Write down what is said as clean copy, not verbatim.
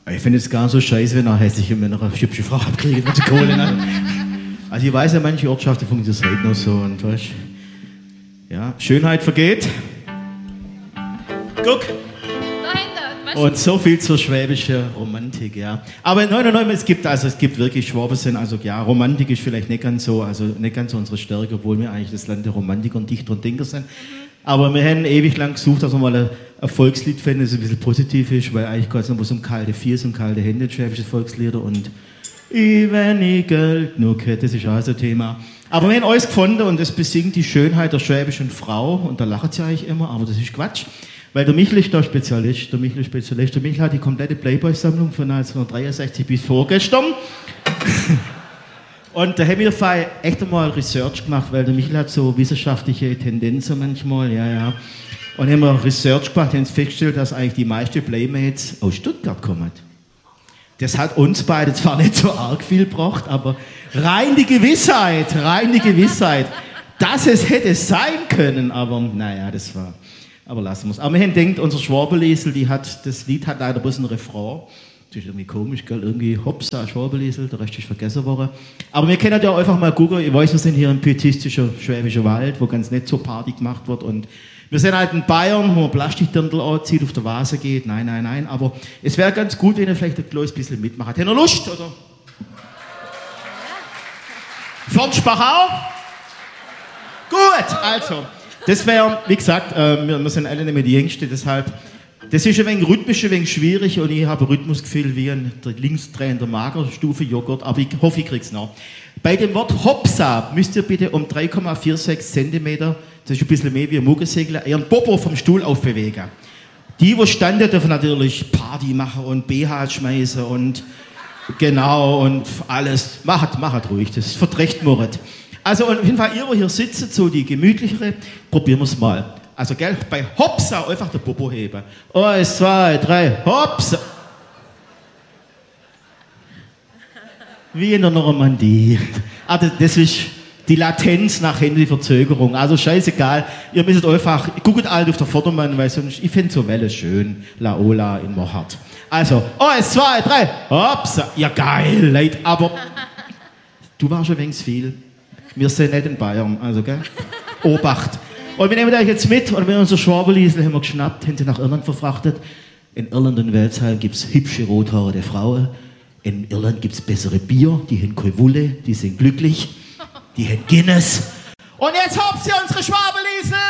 Ich finde es gar nicht so scheiße, wenn er hässliche Männer eine hübsche Frau abkriegen mit der Kohle. Ne? Also ich weiß ja, manche Ortschaften funktionieren noch so und weißt, ja, Schönheit vergeht. Guck. Und so viel zur schwäbischen Romantik, ja. Aber nein, es gibt wirklich Schwaben sind, also ja, Romantik ist vielleicht nicht ganz so unsere Stärke, obwohl wir eigentlich das Land der Romantiker und Dichter und Denker sind. Aber wir haben ewig lang gesucht, dass wir mal ein Volkslied finden, das ein bisschen positiv ist, weil eigentlich geht es noch um kalte Füße und kalte Hände, schwäbische Volkslieder und wenn ich Geld genug hätte, das ist auch so ein Thema. Aber wir haben alles gefunden und das besingt die Schönheit der schwäbischen Frau und da lacht sie eigentlich immer, aber das ist Quatsch. Weil der Michel ist der Spezialist. Der Michel hat die komplette Playboy-Sammlung von 1963 bis vorgestern. Und da haben wir echt einmal Research gemacht, weil der Michel hat so wissenschaftliche Tendenzen manchmal, ja. Und haben wir Research gemacht und haben festgestellt, dass eigentlich die meisten Playmates aus Stuttgart kommen. Das hat uns beide zwar nicht so arg viel gebracht, aber rein die Gewissheit, dass es hätte sein können, aber naja, das war... Aber lassen wir es. Aber wir haben gedacht, unser Schwabeliesel, das Lied hat leider bloß einen Refrain. Das ist irgendwie komisch, gell? Irgendwie Hopsa, Schwabeliesel, der Rest ist vergessen worden. Aber wir können ja einfach mal gucken. Ich weiß, wir sind hier im pietistischer Schwäbischer Wald, wo ganz nicht so Party gemacht wird. Und wir sind halt in Bayern, wo man Plastikdirndl anzieht, auf der Vase geht. Nein. Aber es wäre ganz gut, wenn ihr vielleicht ein kleines bisschen mitmacht. Habt ihr Lust, oder? Fornspachau? Gut, also. Das wäre, wie gesagt, wir sind alle nicht mehr die Jüngsten, deshalb, das ist ein wenig rhythmisch, ein wenig schwierig und ich habe ein Rhythmusgefühl wie ein linksdrehender Magerstufe Joghurt, aber ich hoffe, ich krieg's noch. Bei dem Wort Hopsa müsst ihr bitte um 3,46 cm, das ist ein bisschen mehr wie ein Muggelsegler, euren Popo vom Stuhl aufbewegen. Die, wo standen, dürfen natürlich Party machen und BH schmeißen und genau und alles. Macht ruhig, das verträgt Moritz. Also auf jeden Fall, ihr, wo hier sitzt, so die gemütlichere, probieren wir es mal. Also, gell, bei Hopsa einfach den Popo heben. 1, 2, 3, Hopsa. Wie in der Normandie. Also, das ist die Latenz nach Handyverzögerung. Also, scheißegal. Ihr müsst einfach, guckt alt auf der Vordermann, weil sonst, ich finde so Welle schön. Laola in Mochart. Also, 1, 2, 3, Hopsa. Ja, geil, Leute, aber du warst schon wenigstens viel. Wir sind nicht in Bayern, also, gell? Obacht. Und wir nehmen euch jetzt mit, und mit unser Schwabeliesel haben wir geschnappt, haben sie nach Irland verfrachtet. In Irland und Welsheim gibt es hübsche, rothaarige Frauen. In Irland gibt es bessere Bier, die haben keine Wulle, die sind glücklich, die haben Guinness. Und jetzt habt ihr unsere Schwabeliesel!